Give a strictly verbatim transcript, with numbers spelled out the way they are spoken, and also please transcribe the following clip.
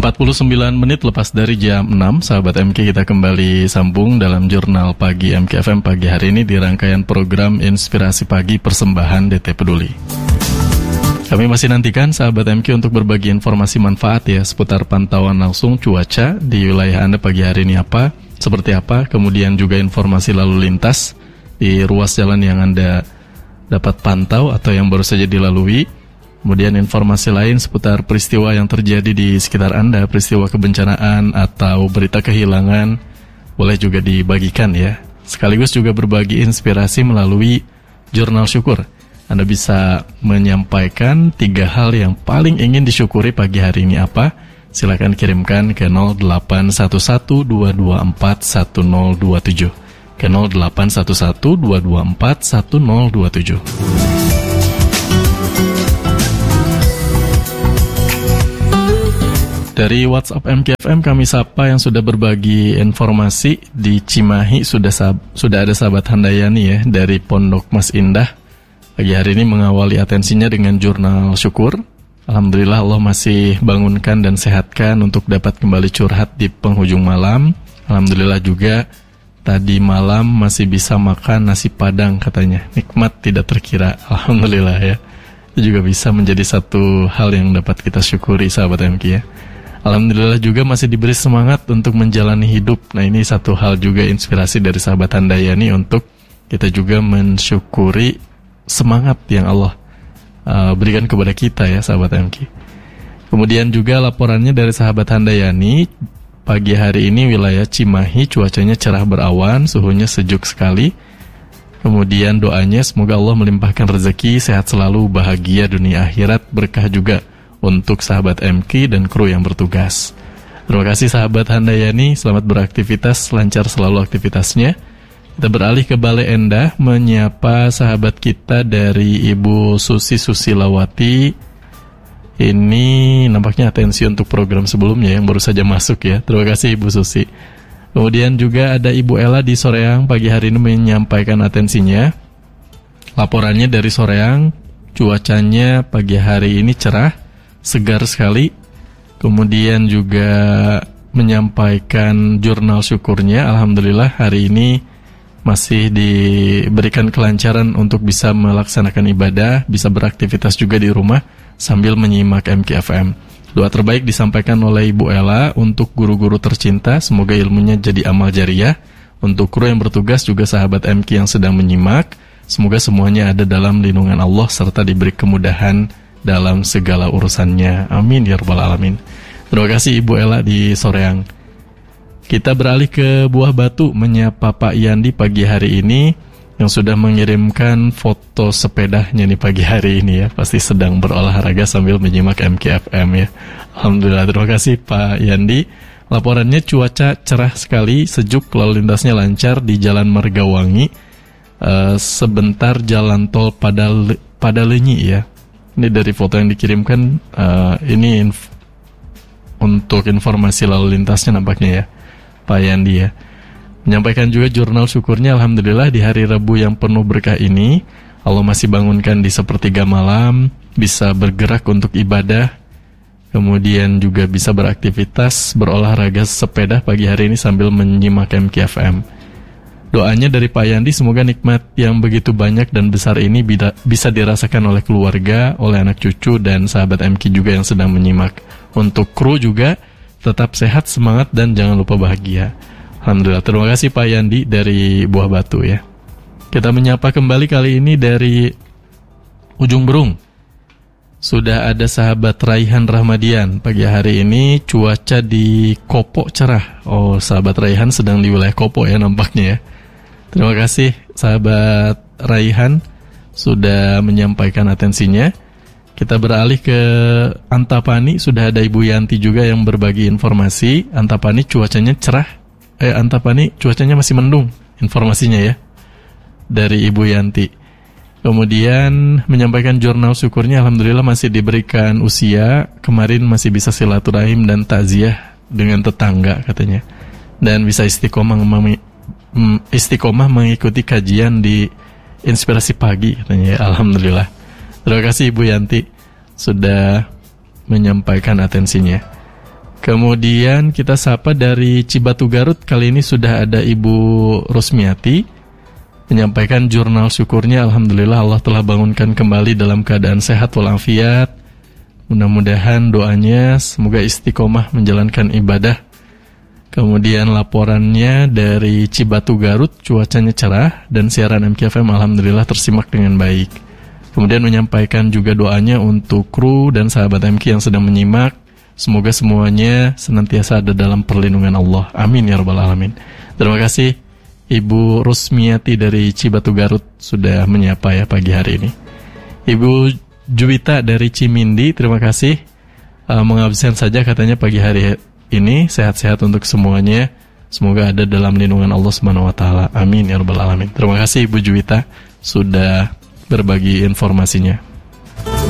empat puluh sembilan menit lepas dari jam enam, sahabat M K, kita kembali sambung dalam Jurnal Pagi M K F M pagi hari ini di rangkaian program Inspirasi Pagi Persembahan D T Peduli. Kami masih nantikan sahabat M K untuk berbagi informasi manfaat ya seputar pantauan langsung cuaca di wilayah Anda pagi hari ini apa, seperti apa, kemudian juga informasi lalu lintas di ruas jalan yang Anda dapat pantau atau yang baru saja dilalui. Kemudian informasi lain seputar peristiwa yang terjadi di sekitar Anda, peristiwa kebencanaan atau berita kehilangan, boleh juga dibagikan ya. Sekaligus juga berbagi inspirasi melalui Jurnal Syukur. Anda bisa menyampaikan tiga hal yang paling ingin disyukuri pagi hari ini apa? Silakan kirimkan ke nol delapan satu satu dua dua empat satu nol dua tujuh, ke nol delapan satu satu dua dua empat satu nol dua tujuh. Dari WhatsApp M K F M kami sapa yang sudah berbagi informasi di Cimahi. Sudah sab- sudah ada sahabat Handayani ya dari Pondok Mas Indah. Pagi hari ini mengawali atensinya dengan Jurnal Syukur. Alhamdulillah Allah masih bangunkan dan sehatkan untuk dapat kembali curhat di penghujung malam. Alhamdulillah juga tadi malam masih bisa makan nasi padang katanya. Nikmat tidak terkira. Alhamdulillah ya. Itu juga bisa menjadi satu hal yang dapat kita syukuri sahabat M K ya. Alhamdulillah juga masih diberi semangat untuk menjalani hidup. Nah ini satu hal juga inspirasi dari sahabat Handayani untuk kita juga mensyukuri semangat yang Allah uh, berikan kepada kita ya sahabat M K. Kemudian juga laporannya dari sahabat Handayani, pagi hari ini wilayah Cimahi cuacanya cerah berawan, suhunya sejuk sekali. Kemudian doanya semoga Allah melimpahkan rezeki, sehat selalu, bahagia dunia akhirat, berkah juga untuk sahabat M K dan kru yang bertugas. Terima kasih sahabat Handayani, selamat beraktivitas, lancar selalu aktivitasnya. Kita beralih ke Bale Endah, menyapa sahabat kita dari Ibu Susi Susilawati. Ini nampaknya atensi untuk program sebelumnya yang baru saja masuk ya. Terima kasih Ibu Susi. Kemudian juga ada Ibu Ella di Soreang, pagi hari ini menyampaikan atensinya. Laporannya dari Soreang, cuacanya pagi hari ini cerah, segar sekali. Kemudian juga menyampaikan jurnal syukurnya. Alhamdulillah hari ini masih diberikan kelancaran untuk bisa melaksanakan ibadah, bisa beraktivitas juga di rumah sambil menyimak M K F M. Doa terbaik disampaikan oleh Ibu Ella untuk guru-guru tercinta, semoga ilmunya jadi amal jariah. Untuk kru yang bertugas juga sahabat M K yang sedang menyimak, semoga semuanya ada dalam lindungan Allah serta diberi kemudahan dalam segala urusannya. Amin ya rabbal alamin. Terima kasih Ibu Ella di Soreang. Kita beralih ke Buah Batu, menyapa Pak Yandi pagi hari ini yang sudah mengirimkan foto sepedanya nih pagi hari ini ya. Pasti sedang berolahraga sambil menyimak M K F M ya. Alhamdulillah, terima kasih Pak Yandi. Laporannya cuaca cerah sekali, sejuk, lalu lintasnya lancar di Jalan Margawangi. Uh, sebentar jalan tol pada pada Lenyi ya. Ini dari foto yang dikirimkan, uh, ini inf- untuk informasi lalu lintasnya nampaknya ya Pak Yandi ya. Menyampaikan juga jurnal syukurnya, alhamdulillah di hari Rabu yang penuh berkah ini Allah masih bangunkan di sepertiga malam, bisa bergerak untuk ibadah, kemudian juga bisa beraktivitas, berolahraga sepeda pagi hari ini sambil menyimak M K F M. Doanya dari Pak Yandi, semoga nikmat yang begitu banyak dan besar ini bisa dirasakan oleh keluarga, oleh anak cucu dan sahabat M K juga yang sedang menyimak. Untuk kru juga tetap sehat, semangat dan jangan lupa bahagia. Alhamdulillah, terima kasih Pak Yandi dari Buah Batu ya. Kita menyapa kembali kali ini dari Ujung Berung. Sudah ada sahabat Raihan Rahmadian. Pagi hari ini cuaca di Kopo cerah. Oh, sahabat Raihan sedang di wilayah Kopo ya nampaknya ya. Terima kasih sahabat Raihan sudah menyampaikan atensinya. Kita beralih ke Antapani, sudah ada Ibu Yanti juga yang berbagi informasi. Antapani cuacanya cerah. Eh Antapani cuacanya masih mendung informasinya ya. Dari Ibu Yanti. Kemudian menyampaikan jurnal syukurnya, alhamdulillah masih diberikan usia. Kemarin masih bisa silaturahim dan takziah dengan tetangga katanya. Dan bisa istiqomah mem- istiqomah mengikuti kajian di Inspirasi Pagi katanya ya. Alhamdulillah. Terima kasih Ibu Yanti sudah menyampaikan atensinya. Kemudian kita sapa dari Cibatu Garut. Kali ini sudah ada Ibu Rusmiati menyampaikan jurnal syukurnya. Alhamdulillah Allah telah bangunkan kembali dalam keadaan sehat walafiat. Mudah-mudahan doanya semoga istiqomah menjalankan ibadah. Kemudian laporannya dari Cibatu Garut, cuacanya cerah dan siaran M K F M alhamdulillah tersimak dengan baik. Kemudian menyampaikan juga doanya untuk kru dan sahabat M K yang sedang menyimak. Semoga semuanya senantiasa ada dalam perlindungan Allah. Amin ya rabbal alamin. Terima kasih Ibu Rusmiati dari Cibatu Garut sudah menyapa ya pagi hari ini. Ibu Juwita dari Cimindi, terima kasih uh, mengabsen saja katanya pagi hari ini. Sehat-sehat untuk semuanya. Semoga ada dalam lindungan Allah Subhanahu wa taala. Amin ya rabbal alamin. Terima kasih Ibu Juwita sudah berbagi informasinya.